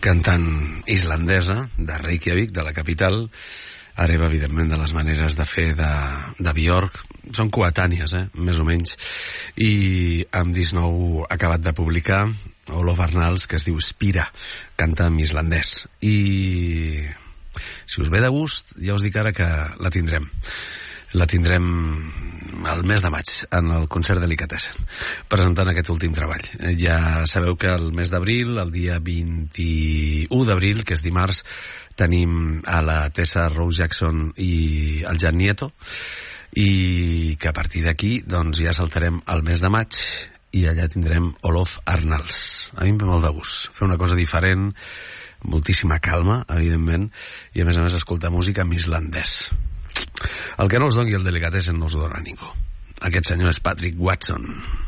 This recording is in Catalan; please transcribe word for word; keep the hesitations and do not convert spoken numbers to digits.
cantant islandesa de Reykjavik, de la capital, hereva, evidentment, de les maneres de fer de, de Björk. Són coetànies, eh? Més o menys. I amb disc nou acabat de publicar, Olof Arnalds, que es diu Spira, canta en islandès. I si us ve de gust, ja us dic ara que la tindrem. La tindrem el mes de maig, en el concert Delicatessen, presentant aquest últim treball. Ja sabeu que el mes d'abril, el dia vint-i-u d'abril, que és dimarts, tenim a la Tessa Rose Jackson i el Jan Nieto, i que a partir d'aquí doncs ja saltarem al mes de maig i allà tindrem Olof Arnalds. A mi em ve molt de gust fer una cosa diferent, moltíssima calma, evidentment, i a més a més escoltar música en islandès. El que no us doni el Delicatessen no us ho dona ningú. Aquest senyor és Patrick Watson.